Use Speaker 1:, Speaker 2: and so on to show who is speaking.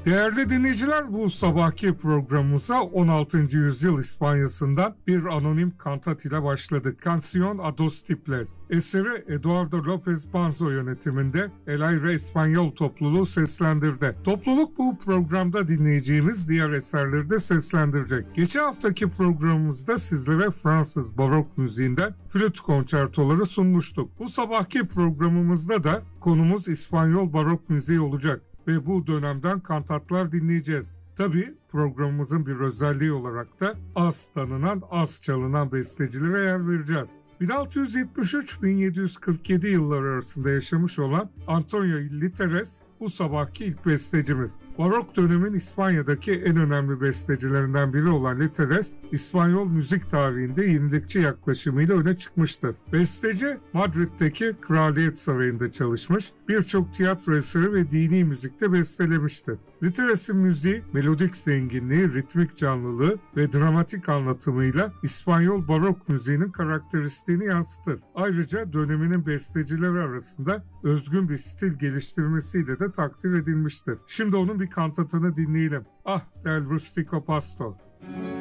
Speaker 1: Değerli dinleyiciler, bu sabahki programımıza 16. yüzyıl İspanya'sından bir anonim kantat ile başladık. Canción a dos tiples. Eseri Eduardo López Banzo yönetiminde El Aire Español topluluğu seslendirdi. Topluluk bu programda dinleyeceğimiz diğer eserleri de seslendirecek. Geçen haftaki programımızda sizlere Fransız barok müziğinden flüt konçertoları sunmuştuk. Bu sabahki programımızda da konumuz İspanyol barok müziği olacak ve bu dönemden kantatlar dinleyeceğiz. Tabii programımızın bir özelliği olarak da az tanınan, az çalınan bestecilere yer vereceğiz. 1673-1747 yılları arasında yaşamış olan Antonio Literes bu sabahki ilk bestecimiz. Barok dönemin İspanya'daki en önemli bestecilerinden biri olan Literes, İspanyol müzik tarihinde yenilikçi yaklaşımıyla öne çıkmıştır. Besteci, Madrid'deki Kraliyet Sarayı'nda çalışmış, birçok tiyatro eseri ve dini müzikte bestelemiştir. Literes'in müziği, melodik zenginliği, ritmik canlılığı ve dramatik anlatımıyla İspanyol barok müziğinin karakteristiğini yansıtır. Ayrıca döneminin bestecileri arasında özgün bir stil geliştirmesiyle de takdir edilmiştir. Şimdi onun bir kantatını dinleyelim. Ah del Rustico Pastor.